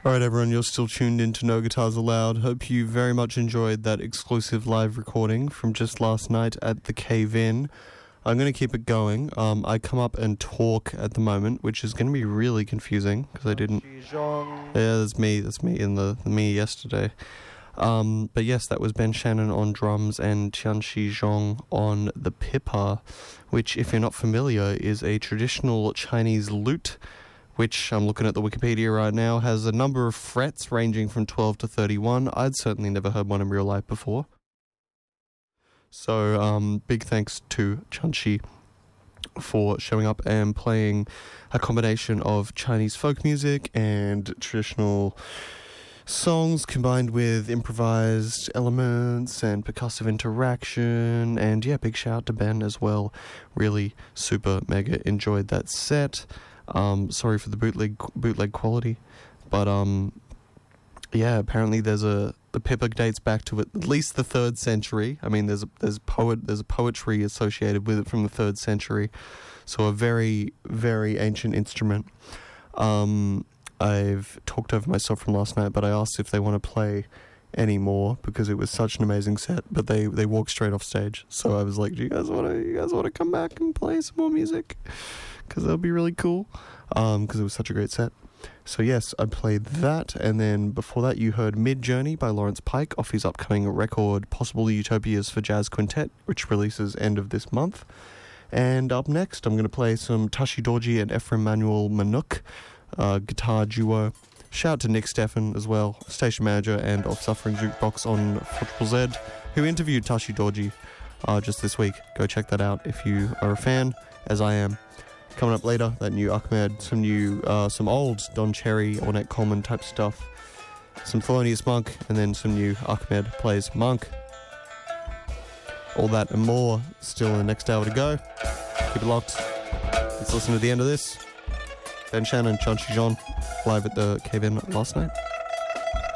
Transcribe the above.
Alright everyone, you're still tuned in to No Guitars Allowed. Hope you very much enjoyed that exclusive live recording from just last night at the Cave In. I'm going to keep it going. I come up and talk at the moment, which is going to be really confusing because I didn't... Yeah, that's me in the me yesterday. But yes, that was Ben Shannon on drums and Tianxi Zhong on the pipa, which, if you're not familiar, is a traditional Chinese lute, which, I'm looking at the Wikipedia right now, has a number of frets ranging from 12 to 31. I'd certainly never heard one in real life before. So, big thanks to Tianxi for showing up and playing a combination of Chinese folk music and traditional songs combined with improvised elements and percussive interaction. And yeah, big shout out to Ben as well. Really super mega enjoyed that set. Sorry for the bootleg quality, but yeah, apparently the pipa dates back to at least the 3rd century. I mean, there's a poetry associated with it from the 3rd century, so a very, very ancient instrument. I've talked over myself from last night, but I asked if they want to play any more because it was such an amazing set, but they walked straight off stage. So I was like, do you guys want to come back and play some more music? Because that'll be really cool, because it was such a great set. So yes, I played that, and then before that you heard Mid-Journey by Lawrence Pike off his upcoming record Possible Utopias for Jazz Quintet, which releases end of this month. And up next I'm going to play some Tashi Dorji and Ephraim Manuel Manuk, guitar duo. Shout out to Nick Steffen as well, station manager and Off-Suffering Jukebox on 4ZZZ, who interviewed Tashi Dorji just this week. Go check that out if you are a fan, as I am. Coming up later, that new Ahmed, some old Don Cherry, Ornette Coleman type stuff, some Thelonious Monk, and then some new Ahmed plays Monk. All that and more still in the next hour to go. Keep it locked. Let's listen to the end of this. Ben Shannon, Tianxi Zhong, live at the Cave In last night.